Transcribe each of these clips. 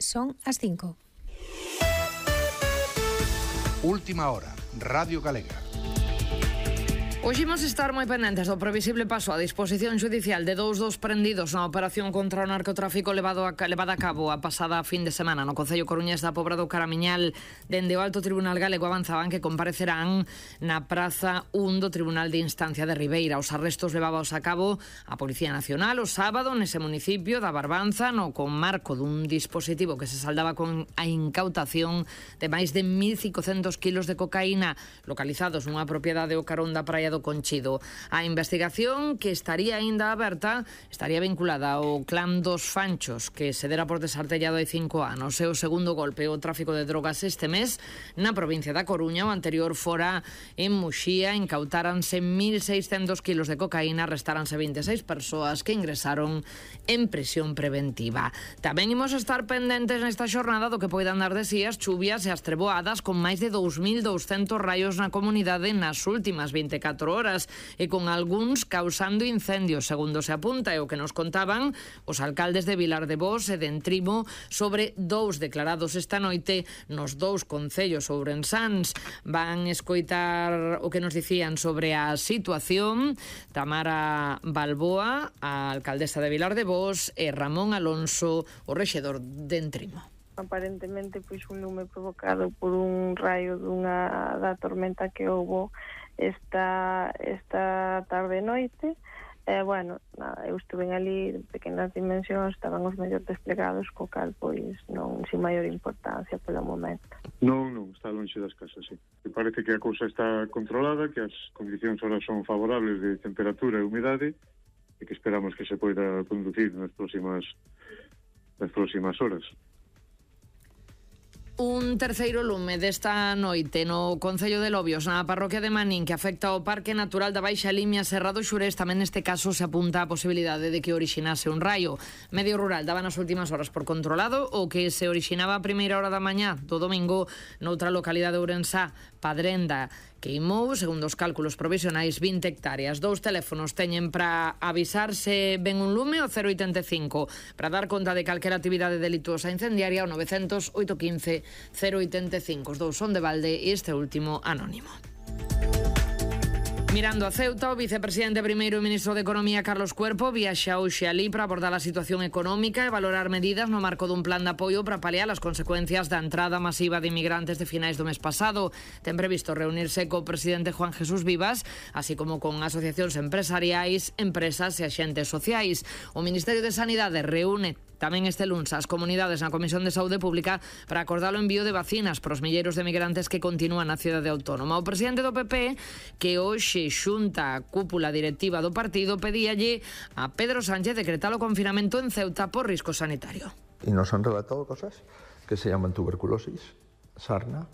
son as 5. Última hora, Radio Galega. Hoxe imos estar moi pendentes do previsible paso a disposición judicial de dous dos prendidos na operación contra o narcotráfico levada a cabo a pasada fin de semana no Concello Coruñés da Pobra do Caramiñal. Dende o Alto Tribunal Galego avanzaban que comparecerán na Praza 1 do Tribunal de Instancia de Ribeira. Os arrestos levábaos a cabo a Policía Nacional o sábado nese municipio da Barbanza no con marco dun dispositivo que se saldaba con a incautación de máis de 1.500 kilos de cocaína localizados nunha propiedade o carón da Praia do Conchido. A investigación, que estaría aínda aberta, estaría vinculada ao clan dos Fanchos, que se dera por desartellado hai 5 anos. E o segundo golpe, o tráfico de drogas este mes na provincia da Coruña. O anterior fora en Muxía. Incautáranse 1.600 kilos de cocaína, restáranse 26 persoas que ingresaron en prisión preventiva. Tamén imos estar pendentes nesta xornada do que poidan dar de si as chuvias e as treboadas, con máis de 2.200 raios na comunidade nas últimas 24 horas e con algúns causando incendios, segundo se apunta, e o que nos contaban os alcaldes de Vilar de Bos e de Entrimo sobre dous declarados esta noite nos dous concellos ourensáns. Van escoitar o que nos dicían sobre a situación Tamara Balboa, a alcaldesa de Vilar de Bos, e Ramón Alonso, o rexedor de Entrimo. Aparentemente un lume provocado por un raio da tormenta que houbo esta tarde e noite. Eu estuve ali de pequenas dimensións, estaban os medios desplegados, co cal non sin maior importancia polo momento. Non, está lonxe das casas, sí. Me parece que a cousa está controlada, que as condicións ahora son favorables de temperatura e humidade e que esperamos que se poida conducir nas próximas horas. Un terceiro lume desta noite no Concello de Lobios, na parroquia de Manín, que afecta ao Parque Natural da Baixa Limia Serra do Xurés. Tamén neste caso se apunta a posibilidade de que orixinase un raio. Medio Rural daba nas últimas horas por controlado o que se orixinaba a primeira hora da mañá do domingo noutra localidade ourensá, Padrenda. Queimou, segundo os cálculos provisionais, 20 hectáreas. Dous teléfonos teñen para avisarse ben un lume, o 085, para dar conta de calquera actividade delituosa incendiaria, o 900 815 085. Os dous son de balde e este último anónimo. Mirando a Ceuta, o vicepresidente primeiro e ministro de Economía, Carlos Cuerpo, viaxa hoxe alí para abordar a situación económica e valorar medidas no marco dun plan de apoio para paliar as consecuencias da entrada masiva de inmigrantes de finais do mes pasado. Ten previsto reunirse co presidente Juan Jesús Vivas, así como con asociacións empresariais, empresas e axentes sociais. O Ministerio de Sanidade reúne tamén este luns as comunidades na Comisión de Saúde Pública para acordar o envío de vacinas para os milleiros de migrantes que continúan na cidade autónoma. O presidente do PP, que hoxe xunta a cúpula directiva do partido, pedíalle a Pedro Sánchez decretar o confinamento en Ceuta por risco sanitario. Y nos han relatado cosas que se llaman tuberculosis, sarna,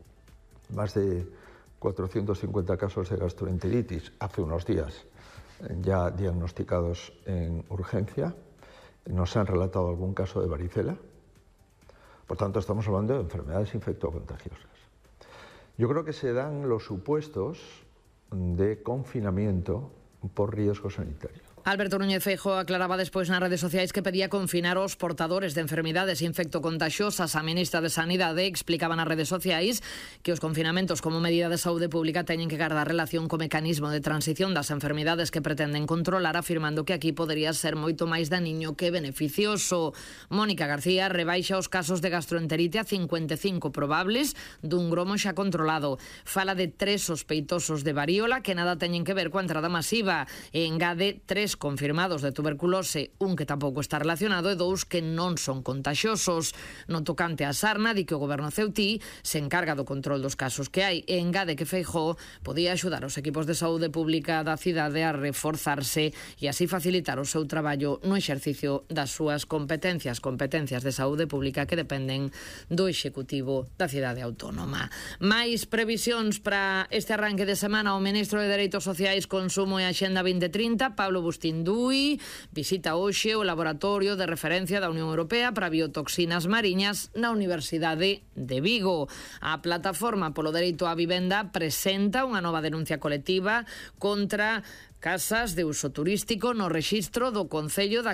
más de 450 casos de gastroenteritis hace unos días ya diagnosticados en urgencia. Nos han relatado algún caso de varicela. Por tanto, estamos hablando de enfermedades infectocontagiosas. Yo creo que se dan los supuestos de confinamiento por riesgo sanitario. Alberto Núñez Feijóo aclaraba despois nas redes sociais que pedía confinar os portadores de enfermidades infectocontaxiosas. A ministra de Sanidade explicaba nas redes sociais que os confinamentos como medida de saúde pública teñen que guardar relación co mecanismo de transición das enfermidades que pretenden controlar, afirmando que aquí podería ser moito máis daniño que beneficioso. Mónica García rebaixa os casos de gastroenterite a 55 probables dun gromo xa controlado. Fala de 3 sospeitosos de varíola que nada teñen que ver coa entrada masiva e engade 3 confirmados de tuberculose, un que tampouco está relacionado e 2 que non son contaxiosos. No tocante a sarna, di que o goberno ceutí se encarga do control dos casos que hai e engade que Feijóo podía axudar os equipos de saúde pública da cidade a reforzarse e así facilitar o seu traballo no exercicio das súas competencias de saúde pública que dependen do Executivo da cidade autónoma. Mais previsións para este arranque de semana. O ministro de Dereitos Sociais, Consumo e Axenda 2030, Pablo Bustindui, visita hoxe o laboratorio de referencia da Unión Europea para biotoxinas mariñas na Universidade de Vigo. A plataforma polo dereito á vivenda presenta unha nova denuncia colectiva contra casas de uso turístico no rexistro do Concello da